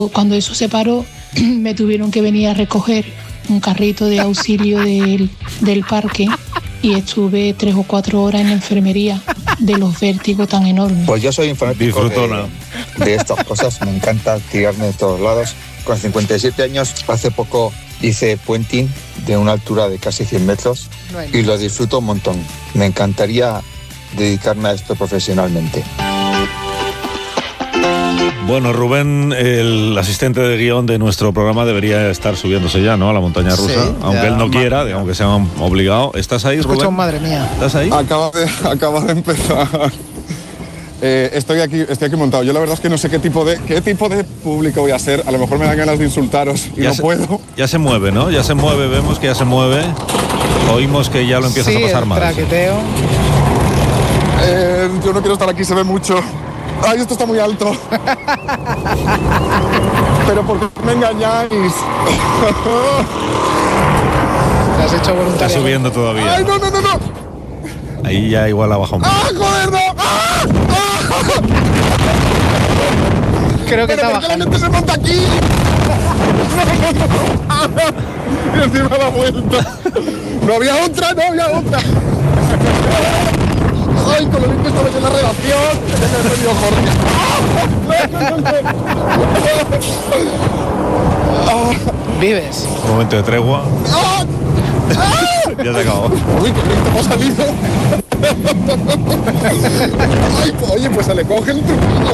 Cuando eso se paró, me tuvieron que venir a recoger un carrito de auxilio del parque y estuve 3 o 4 horas en la enfermería de los vértigos tan enormes. Pues yo soy un fanático de estas cosas, me encanta tirarme de todos lados. Con 57 años, hace poco hice puenting de una altura de casi 100 metros y lo disfruto un montón. Me encantaría dedicarme a esto profesionalmente. Bueno, Rubén, el asistente de guión de nuestro programa, debería estar subiéndose ya, ¿no?, a la montaña rusa, sí, aunque él no quiera, aunque sea obligado. ¿Estás ahí, Rubén? Escucho, madre mía. ¿Estás ahí? Acaba de empezar. Estoy aquí montado. Yo la verdad es que no sé qué tipo de público voy a ser. A lo mejor me dan ganas de insultaros y no puedo. Ya se mueve, ¿no? Ya se mueve, vemos que ya se mueve. Oímos que ya lo empiezas a pasar mal. Traqueteo. Yo no quiero estar aquí, se ve mucho. Ay, esto está muy alto. Pero ¿por qué me engañáis? Te has hecho voluntario. Está subiendo todavía. Ay, no. Ahí ya igual ha bajado un poco. ¡Ah, joder, no! ¡Ah! Creo que está bajando. ¿Por qué la gente se monta aquí? Y encima da vuelta. No había otra. Ay, con lo bien que estaba yo en la redacción. Vives. Un momento de tregua. Ya se acabó. Uy, qué bien, ¿cómo ha salido? Ay, oye, pues se le coge el truquillo,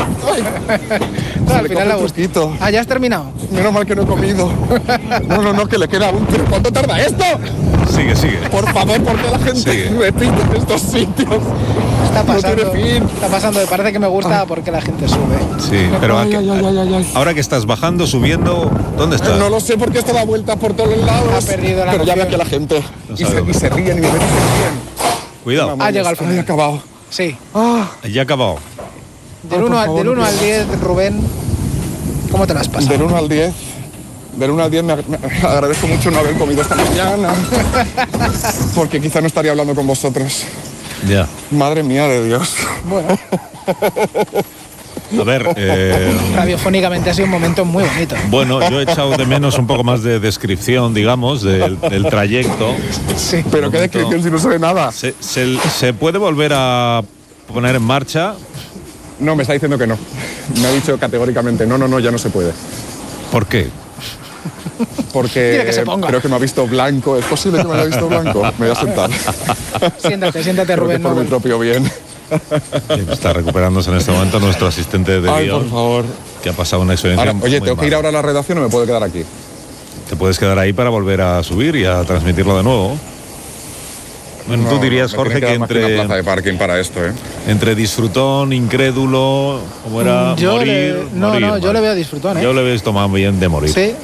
Al final la gustito. Ah, ¿ya has terminado? Menos mal que no he comido. No, que le queda un... ¿Pero cuánto tarda esto? Sigue. Por favor, ¿por qué la gente repite en estos sitios? Está pasando. No tiene fin. Está pasando, me parece que me gusta porque la gente sube. Sí, pero ahora que estás bajando, subiendo, ¿dónde estás? No lo sé porque esto da vueltas por todos los lados. Ha perdido la Pero ya noción. ve que la gente y se ríen y me ven que se ríen. Cuidado. Ha llegado al final. Ya ha acabado. Sí. Ya ha acabado. Del 1 al 10, Rubén, ¿cómo te lo has pasado? Del 1 al 10. Del 1 al 10 me agradezco mucho no haber comido esta mañana. Porque quizá no estaría hablando con vosotros. Ya. Madre mía de Dios. Bueno. A ver, radiofónicamente ha sido un momento muy bonito. Bueno, yo he echado de menos un poco más de descripción, digamos, del trayecto. Sí. Pero qué descripción si no se ve nada. ¿Se puede volver a poner en marcha? No, me está diciendo que no. Me ha dicho categóricamente, no, ya no se puede. ¿Por qué? Porque creo que me ha visto blanco. ¿Es posible que me haya visto blanco? Me voy a sentar. Siéntate, Rubén. Por mi propio bien. Está recuperándose en este momento nuestro asistente de guión. Por favor. Que ha pasado una experiencia ahora, oye, muy ¿tengo que ir ahora a la redacción o me puedo quedar aquí? Te puedes quedar ahí para volver a subir y a transmitirlo de nuevo. Bueno, tú dirías, Jorge, que entre una plaza de parking para esto, entre disfrutón, incrédulo, ¿cómo era? Yo le veo disfrutón, Yo le he visto más bien de morir. Sí.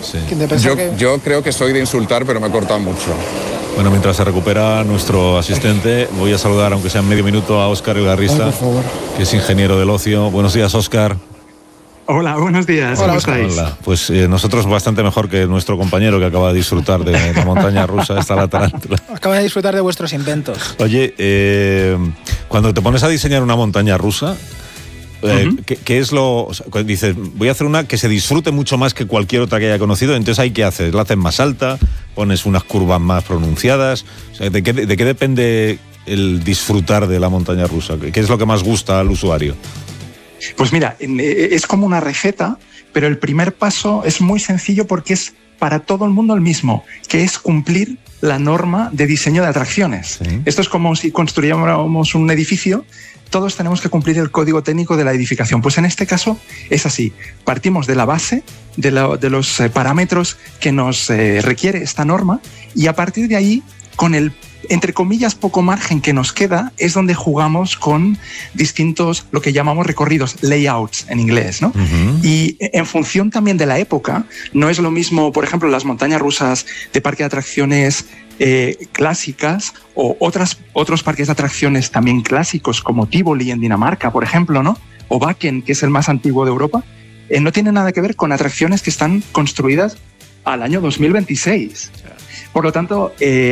Yo creo que soy de insultar, pero me he cortado mucho. Bueno, mientras se recupera nuestro asistente, voy a saludar, aunque sea en medio minuto, a Óscar Elgarrista, que es ingeniero del ocio. Buenos días, Óscar. Hola, buenos días. Hola, ¿cómo estáis? Hola. Pues nosotros bastante mejor que nuestro compañero que acaba de disfrutar de la montaña rusa, esta la tarántula. Acaba de disfrutar de vuestros inventos. Oye, cuando te pones a diseñar una montaña rusa, ¿qué es lo...? O sea, dices, voy a hacer una que se disfrute mucho más que cualquier otra que haya conocido, entonces ¿hay qué haces? ¿La haces más alta? ¿Pones unas curvas más pronunciadas? O sea, ¿de qué depende el disfrutar de la montaña rusa? ¿Qué es lo que más gusta al usuario? Pues mira, es como una receta, pero el primer paso es muy sencillo porque es para todo el mundo el mismo, que es cumplir la norma de diseño de atracciones. Sí. Esto es como si construyéramos un edificio. Todos tenemos que cumplir el código técnico de la edificación. Pues en este caso es así. Partimos de la base, de los parámetros que nos requiere esta norma, y a partir de ahí, con el, entre comillas, poco margen que nos queda, es donde jugamos con distintos, lo que llamamos recorridos, layouts en inglés, ¿no? Y en función también de la época, no es lo mismo, por ejemplo, las montañas rusas de parque de atracciones clásicas o otros parques de atracciones también clásicos como Tivoli en Dinamarca, por ejemplo, ¿no? O Wacken, que es el más antiguo de Europa, no tiene nada que ver con atracciones que están construidas al año 2026. Por lo tanto,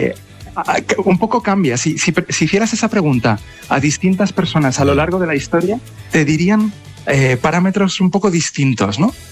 un poco cambia. Si hicieras esa pregunta a distintas personas a lo largo de la historia, te dirían parámetros un poco distintos, ¿no?